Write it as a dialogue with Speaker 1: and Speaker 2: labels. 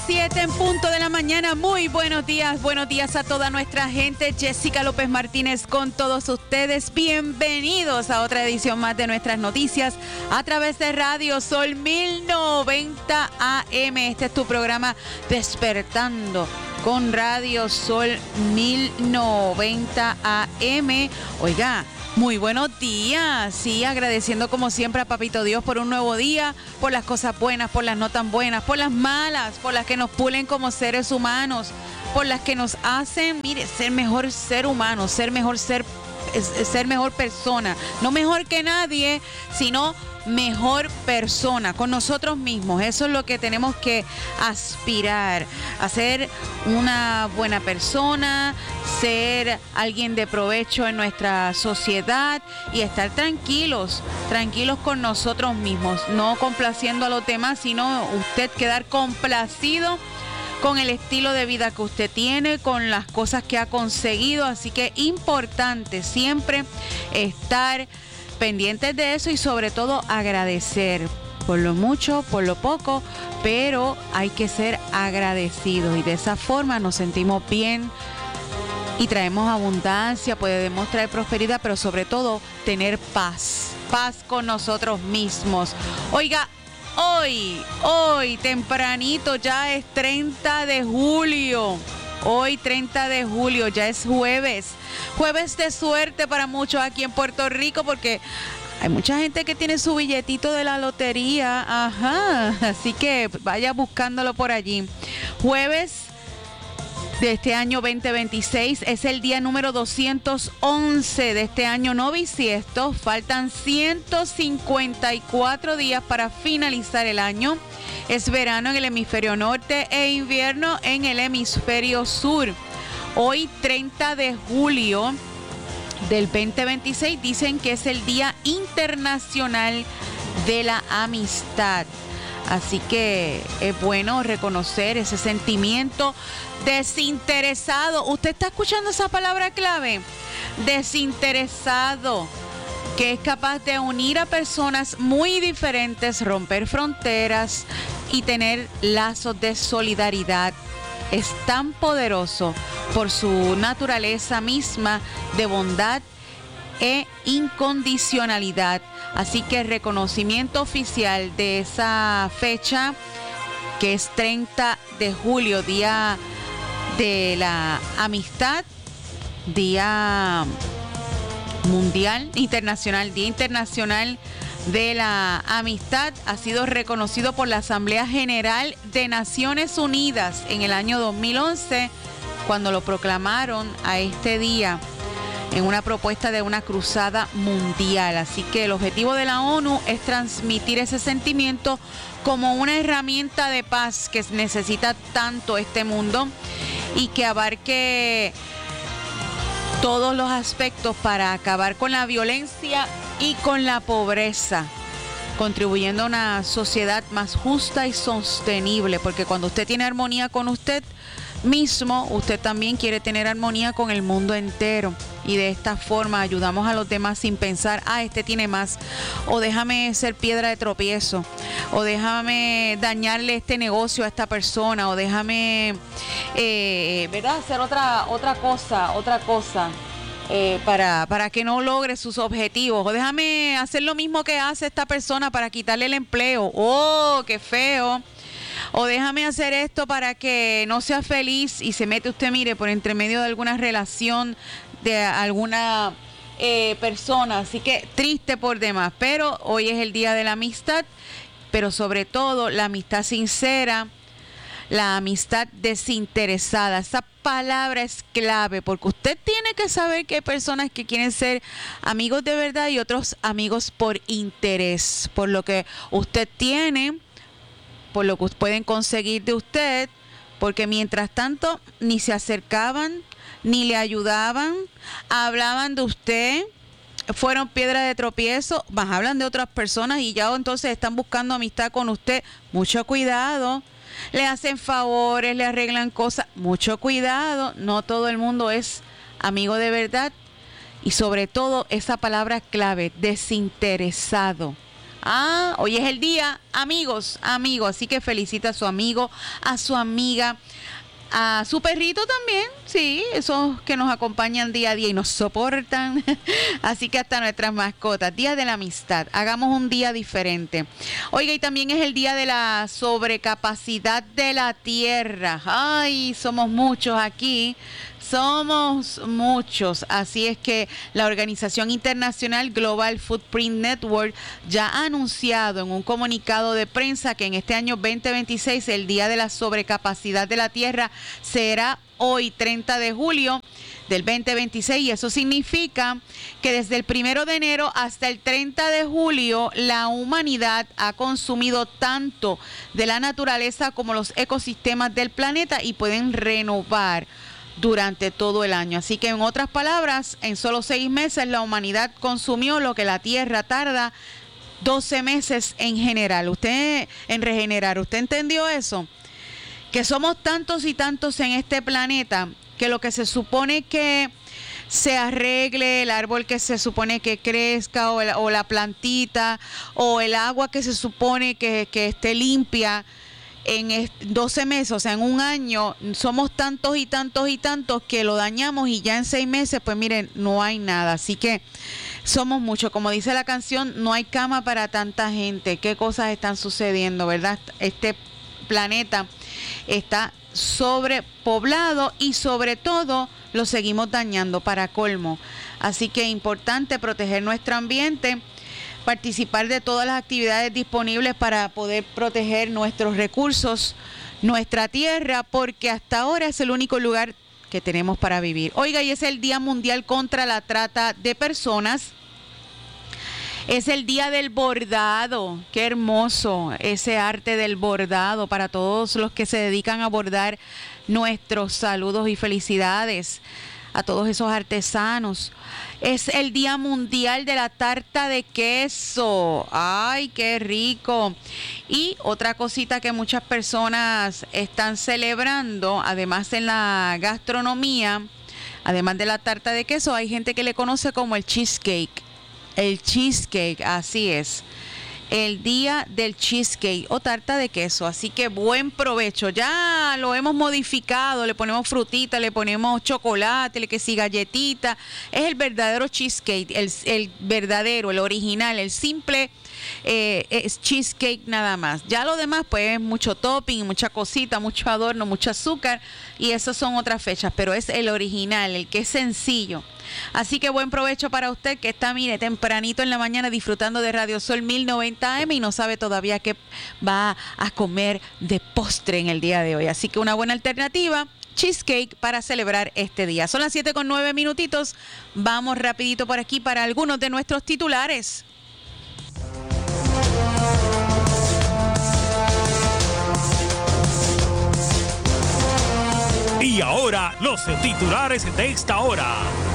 Speaker 1: 7 en punto de la mañana. Muy buenos días a toda nuestra gente. Jessica López Martínez con todos ustedes. Bienvenidos a otra edición más de nuestras noticias a través de Radio Sol 1090 AM. Este es tu programa Despertando con Radio Sol 1090 AM. Oiga, muy buenos días, sí, agradeciendo como siempre a Papito Dios por un nuevo día, por las cosas buenas, por las no tan buenas, por las malas, por las que nos pulen como seres humanos, por las que nos hacen, mire, ser mejor ser humano, ser mejor persona, no mejor que nadie, sino mejor persona con nosotros mismos. Eso es lo que tenemos que aspirar, a ser una buena persona, ser alguien de provecho en nuestra sociedad y estar tranquilos con nosotros mismos, no complaciendo a los demás, sino usted quedar complacido con el estilo de vida que usted tiene, con las cosas que ha conseguido. Así que importante siempre estar pendientes de eso y sobre todo agradecer por lo mucho, por lo poco, pero hay que ser agradecidos y de esa forma nos sentimos bien y traemos abundancia, podemos traer prosperidad, pero sobre todo tener paz con nosotros mismos. Oiga, hoy tempranito ya es 30 de julio. Hoy 30 de julio, ya es jueves de suerte para muchos aquí en Puerto Rico, porque hay mucha gente que tiene su billetito de la lotería, así que vaya buscándolo por allí. Jueves de este año 2026 es el día número 211 de este año no bisiesto. Faltan 154 días para finalizar el año. Es verano en el hemisferio norte e invierno en el hemisferio sur. Hoy 30 de julio del 2026 dicen que es el Día Internacional de la Amistad. Así que es bueno reconocer ese sentimiento desinteresado. ¿Usted está escuchando esa palabra clave? Desinteresado, que es capaz de unir a personas muy diferentes, romper fronteras y tener lazos de solidaridad. Es tan poderoso por su naturaleza misma de bondad e incondicionalidad. Así que el reconocimiento oficial de esa fecha, que es 30 de julio, Día de la Amistad, Día Mundial, Internacional, Día Internacional de la Amistad, ha sido reconocido por la Asamblea General de Naciones Unidas en el año 2011, cuando lo proclamaron a este día en una propuesta de una cruzada mundial. Así que el objetivo de la ONU es transmitir ese sentimiento como una herramienta de paz que necesita tanto este mundo y que abarque todos los aspectos para acabar con la violencia y con la pobreza, contribuyendo a una sociedad más justa y sostenible, porque cuando usted tiene armonía con usted mismo, usted también quiere tener armonía con el mundo entero, y de esta forma ayudamos a los demás sin pensar, este tiene más, o déjame ser piedra de tropiezo, o déjame dañarle este negocio a esta persona, o déjame hacer otra cosa para que no logre sus objetivos, o déjame hacer lo mismo que hace esta persona para quitarle el empleo. ¡Qué feo! O déjame hacer esto para que no sea feliz, y se mete usted, mire, por entre medio de alguna relación de alguna persona. Así que triste por demás, pero hoy es el Día de la Amistad, pero sobre todo la amistad sincera, la amistad desinteresada. Esa palabra es clave, porque usted tiene que saber que hay personas que quieren ser amigos de verdad y otros amigos por interés, por lo que usted tiene, por lo que pueden conseguir de usted, porque mientras tanto ni se acercaban, ni le ayudaban, hablaban de usted, fueron piedra de tropiezo, más hablan de otras personas y ya entonces están buscando amistad con usted. Mucho cuidado. Le hacen favores, le arreglan cosas. Mucho cuidado. No todo el mundo es amigo de verdad. Y sobre todo esa palabra clave, desinteresado. Hoy es el día, amigos, así que felicita a su amigo, a su amiga, a su perrito también, sí, esos que nos acompañan día a día y nos soportan, así que hasta nuestras mascotas. Día de la amistad, hagamos un día diferente. Oiga, y también es el día de la sobrecapacidad de la tierra. Ay, somos muchos aquí. Somos muchos, así es que la organización internacional Global Footprint Network ya ha anunciado en un comunicado de prensa que en este año 2026 el Día de la Sobrecapacidad de la Tierra será hoy, 30 de julio del 2026, y eso significa que desde el 1 de enero hasta el 30 de julio la humanidad ha consumido tanto de la naturaleza como los ecosistemas del planeta y pueden renovar durante todo el año. Así que en otras palabras, en solo 6 meses la humanidad consumió lo que la Tierra tarda 12 meses en regenerar. ¿Usted entendió eso? Que somos tantos y tantos en este planeta que lo que se supone que se arregle, el árbol que se supone que crezca o la plantita o el agua que se supone que esté limpia, en 12 meses, o sea, en un año, somos tantos y tantos y tantos que lo dañamos y ya en 6 meses, pues miren, no hay nada. Así que somos muchos. Como dice la canción, no hay cama para tanta gente. ¿Qué cosas están sucediendo, verdad? Este planeta está sobrepoblado y sobre todo lo seguimos dañando para colmo. Así que es importante proteger nuestro ambiente, participar de todas las actividades disponibles para poder proteger nuestros recursos, nuestra tierra, porque hasta ahora es el único lugar que tenemos para vivir. Oiga, y es el Día Mundial contra la Trata de Personas. Es el día del bordado. Qué hermoso ese arte del bordado para todos los que se dedican a bordar. Nuestros saludos y felicidades a todos esos artesanos. Es el Día Mundial de la Tarta de Queso. ¡Ay, qué rico! Y otra cosita que muchas personas están celebrando, además en la gastronomía, además de la tarta de queso, hay gente que le conoce como el cheesecake. El cheesecake, así es. El día del cheesecake o tarta de queso, así que buen provecho. Ya lo hemos modificado, le ponemos frutita, le ponemos chocolate, que sí, galletita. Es el verdadero cheesecake, el verdadero, el original, el simple es cheesecake nada más. Ya lo demás pues mucho topping, mucha cosita, mucho adorno, mucho azúcar, y esas son otras fechas, pero es el original, el que es sencillo. Así que buen provecho para usted que está, mire, tempranito en la mañana disfrutando de Radio Sol 1090 AM y no sabe todavía qué va a comer de postre en el día de hoy. Así que una buena alternativa, cheesecake, para celebrar este día. Son las 7:09. Vamos rapidito por aquí para algunos de nuestros titulares.
Speaker 2: Y ahora, los titulares de esta hora.